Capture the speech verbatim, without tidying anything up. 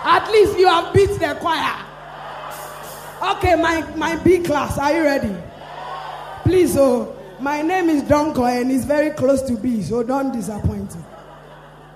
At least you have beat the choir. Okay, my, my B class, are you ready? Please, oh, my name is Donko and it's very close to B, so don't disappoint.